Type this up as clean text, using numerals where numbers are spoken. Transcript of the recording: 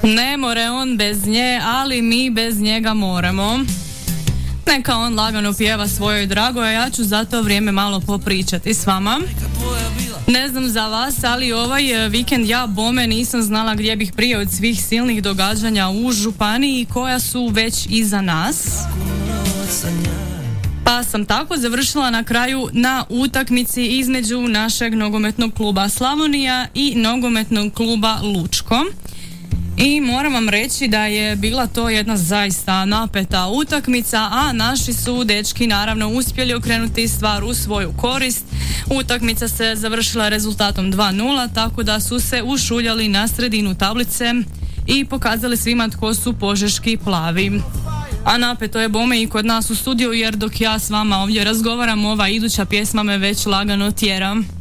Ne more on bez nje, ali mi bez njega moramo. Neka on lagano pjeva svojoj dragoj, a ja ću za to vrijeme malo popričati s vama. Ne znam za vas, ali ovaj vikend ja bome nisam znala gdje bih prije od svih silnih događanja u županiji koja su već iza nas. Pa sam tako završila na kraju na utakmici između našeg nogometnog kluba Slavonija i nogometnog kluba Lučko. I moram vam reći da je bila to jedna zaista napeta utakmica, a naši su dečki naravno uspjeli okrenuti stvar u svoju korist. Utakmica se završila rezultatom 2:0, tako da su se ušuljali na sredinu tablice i pokazali svima tko su požeški plavi. A napeto je bome i kod nas u studiju, jer dok ja s vama ovdje razgovaram, ova iduća pjesma me već lagano tjera.